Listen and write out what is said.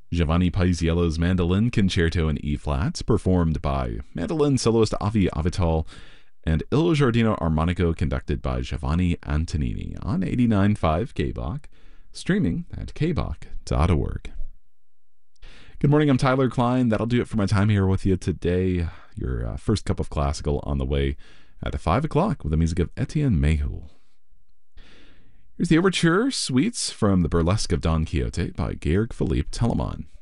Giovanni Paisiello's Mandolin Concerto in E-flat, performed by mandolin soloist Avi Avital, and Il Giardino Armonico, conducted by Giovanni Antonini, on 89.5 KBach, streaming at kbach.org. Good morning, I'm Tyler Klein. That'll do it for my time here with you today. Your first cup of classical on the way at 5 o'clock with the music of Etienne Mehul. Here's the Overture Suites from the Burlesque of Don Quixote by Georg Philipp Telemann.